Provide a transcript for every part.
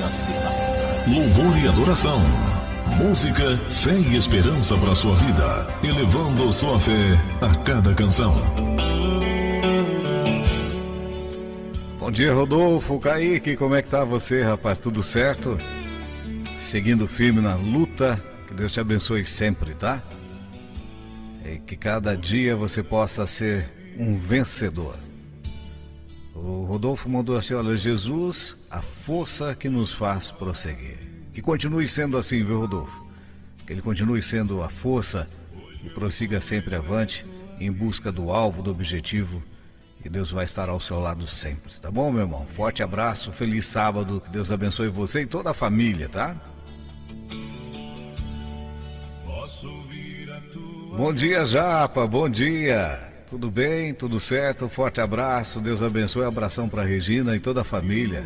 Louvor e adoração. Música, fé e esperança para sua vida, elevando sua fé a cada canção. Bom dia, Rodolfo, Kaique, como é que tá você, rapaz? Tudo certo? Seguindo firme na luta, que Deus te abençoe sempre, tá? E que cada dia você possa ser um vencedor. O Rodolfo mandou assim, olha, Jesus, a força que nos faz prosseguir. Que continue sendo assim, viu, Rodolfo? Que ele continue sendo a força e prossiga sempre avante, em busca do alvo, do objetivo, e Deus vai estar ao seu lado sempre, tá bom, meu irmão? Forte abraço, feliz sábado, que Deus abençoe você e toda a família, tá? Bom dia, Japa, bom dia. Tudo bem? Tudo certo? Forte abraço, Deus abençoe, abração para Regina e toda a família.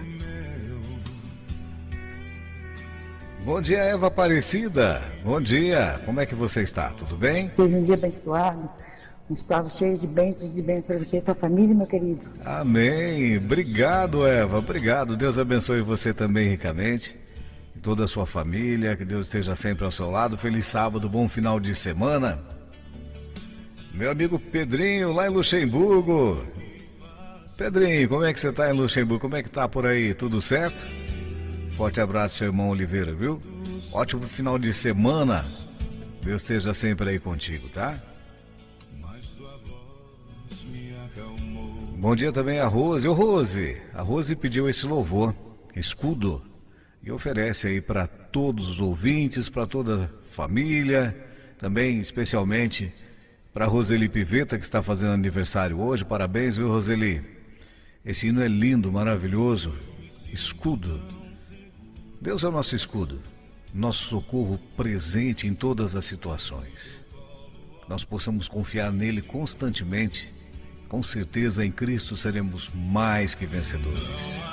Bom dia, Eva Aparecida. Bom dia, como é que você está? Tudo bem? Seja um dia abençoado, um sábado cheio de bênçãos para você e tua família, meu querido. Amém. Obrigado, Eva. Obrigado. Deus abençoe você também ricamente. E toda a sua família. Que Deus esteja sempre ao seu lado. Feliz sábado, bom final de semana. Meu amigo Pedrinho, lá em Luxemburgo. Pedrinho, como é que você está em Luxemburgo? Como é que tá por aí? Tudo certo? Forte abraço, seu irmão Oliveira, viu? Ótimo final de semana. Deus esteja sempre aí contigo, tá? Bom dia também a Rose. Ô Rose, a Rose pediu esse louvor, Escudo, e oferece aí para todos os ouvintes, para toda a família, também especialmente para Roseli Piveta, que está fazendo aniversário hoje. Parabéns, viu, Roseli? Esse hino é lindo, maravilhoso. Escudo. Deus é o nosso escudo, nosso socorro presente em todas as situações. Nós possamos confiar nele constantemente. Com certeza em Cristo seremos mais que vencedores.